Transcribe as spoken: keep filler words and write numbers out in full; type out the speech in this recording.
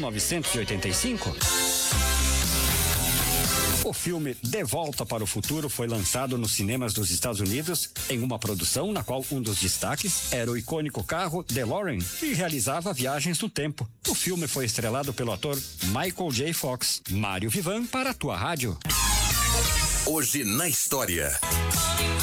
novecentos e oitenta e cinco. O filme De Volta para o Futuro foi lançado nos cinemas dos Estados Unidos em uma produção na qual um dos destaques era o icônico carro DeLorean, que realizava viagens no tempo. O filme foi estrelado pelo ator Michael J. Fox. Mário Vivan para a tua rádio. Hoje na história.